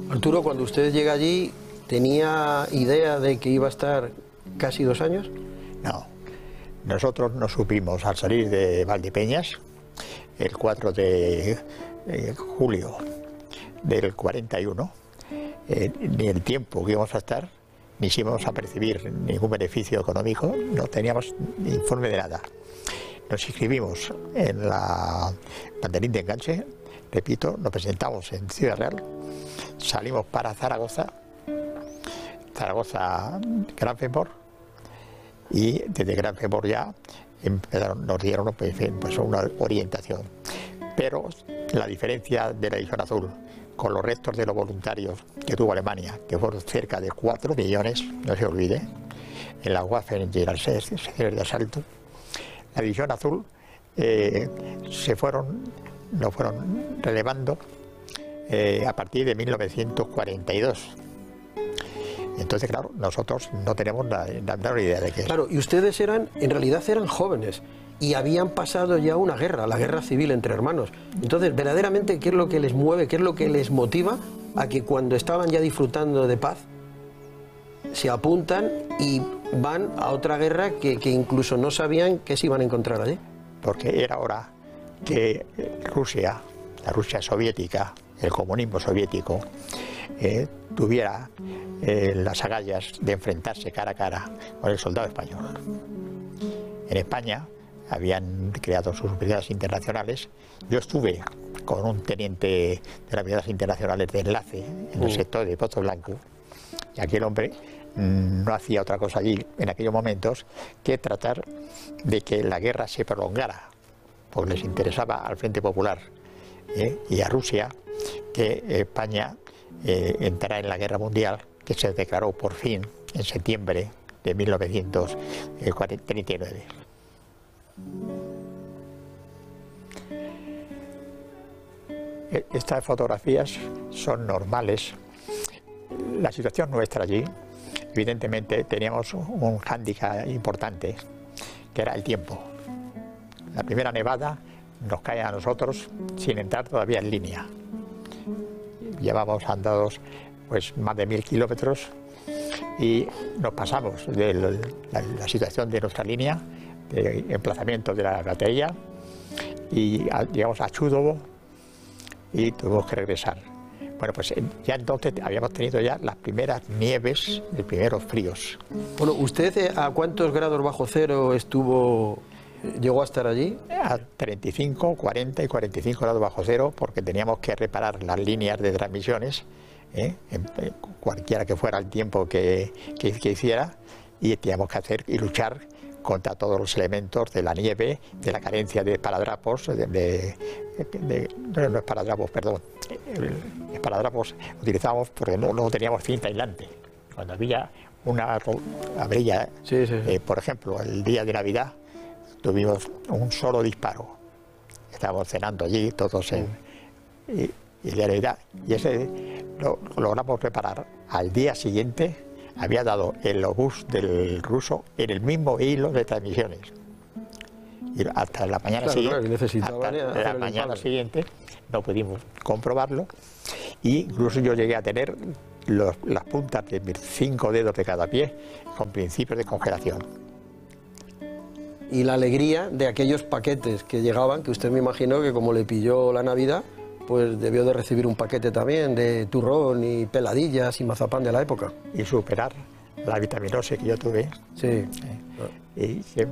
Arturo, cuando usted llega allí, ¿tenía idea de que iba a estar casi 2 años? No. Nosotros nos supimos al salir de Valdepeñas el 4 de julio del 41, ni el tiempo que íbamos a estar, ni si íbamos a percibir ningún beneficio económico, no teníamos ni informe de nada. Nos inscribimos en la banderín de enganche, repito, nos presentamos en Ciudad Real, salimos para Zaragoza, Gran Fembor, y desde Gran Fembor ya nos dieron pues una orientación. Pero la diferencia de la Legión Azul con los restos de los voluntarios que tuvo Alemania, que fueron cerca de 4 millones, no se olvide, en la Waffen y en las series de asalto, la División Azul nos fueron relevando a partir de 1942. Entonces, claro, nosotros no tenemos la menor idea de qué es. Claro, y ustedes en realidad eran jóvenes y habían pasado ya una guerra, la guerra civil entre hermanos. Entonces, verdaderamente, ¿qué es lo que les mueve, qué es lo que les motiva a que cuando estaban ya disfrutando de paz, se apuntan y van a otra guerra que incluso no sabían que se iban a encontrar allí? Porque era hora que Rusia, la Rusia soviética, el comunismo soviético, tuviera las agallas de enfrentarse cara a cara con el soldado español. En España habían creado sus brigadas internacionales. Yo estuve con un teniente de las brigadas internacionales de enlace en el sector de Pozo Blanco, y aquel hombre no hacía otra cosa allí en aquellos momentos que tratar de que la guerra se prolongara, porque les interesaba al Frente Popular y a Rusia que España entrara en la guerra mundial, que se declaró por fin en septiembre de 1939. Estas fotografías son normales. La situación nuestra allí, evidentemente teníamos un hándicap importante, que era el tiempo. La primera nevada nos cae a nosotros sin entrar todavía en línea. Llevamos andados pues más de 1000 kilómetros y nos pasamos de la situación de nuestra línea de emplazamiento de la batería y llegamos a Chúdovo y tuvimos que regresar. Bueno, pues ya entonces habíamos tenido ya las primeras nieves, los primeros fríos. Bueno, ¿usted a cuántos grados bajo cero llegó a estar allí? A 35, 40 y 45 grados bajo cero, porque teníamos que reparar las líneas de transmisiones, cualquiera que fuera el tiempo que hiciera, y teníamos que hacer y luchar contra todos los elementos de la nieve, de la carencia de esparadrapos, no esparadrapos, perdón, esparadrapos utilizábamos porque no teníamos cinta aislante. Cuando había una brilla, por ejemplo, el día de Navidad, tuvimos un solo disparo. Estábamos cenando allí todos y de Navidad, y ese lo logramos reparar. Al día siguiente había dado el obús del ruso en el mismo hilo de transmisiones. Y hasta la mañana siguiente no pudimos comprobarlo, y incluso yo llegué a tener las puntas de mis 5 dedos de cada pie con principios de congelación. Y la alegría de aquellos paquetes que llegaban, que usted me imaginó que como le pilló la Navidad, pues debió de recibir un paquete también de turrón y peladillas y mazapán de la época. Y superar la vitaminosis que yo tuve. Sí. Y